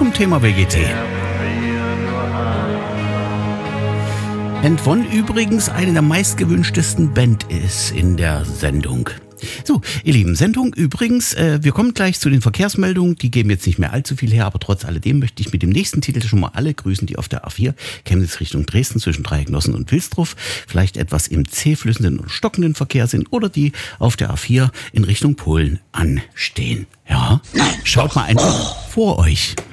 zum Thema WGT. And One übrigens eine der meistgewünschtesten Band ist in der Sendung. So, ihr Lieben, Sendung übrigens, wir kommen gleich zu den Verkehrsmeldungen, die geben jetzt nicht mehr allzu viel her, aber trotz alledem möchte ich mit dem nächsten Titel schon mal alle grüßen, die auf der A4 Chemnitz Richtung Dresden zwischen Dreiecknossen und Wilsdruf vielleicht etwas im zähflüssenden und stockenden Verkehr sind oder die auf der A4 in Richtung Polen anstehen. Ja, schaut mal einfach vor euch.